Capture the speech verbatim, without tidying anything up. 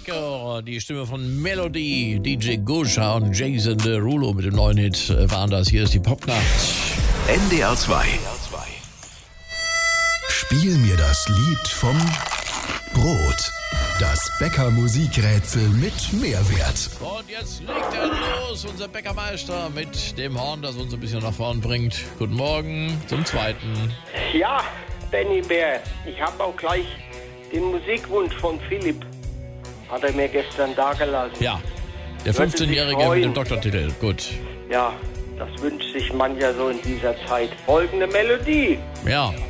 Becker, die Stimme von Melody, D J Gusha und Jason Derulo mit dem neuen Hit waren das. Hier ist die Popnacht. N D R zwei. Spiel mir das Lied vom Brot. Das Bäcker Musikrätsel mit Mehrwert. Und jetzt legt er los, unser Bäckermeister mit dem Horn, das uns ein bisschen nach vorn bringt. Guten Morgen zum zweiten. Ja, Benny Bär, ich habe auch gleich den Musikwunsch von Philipp. Hat er mir gestern dagelassen. Ja, der fünfzehnjährige mit dem Doktortitel. Gut. Ja, das wünscht sich mancher so in dieser Zeit. Folgende Melodie. Ja.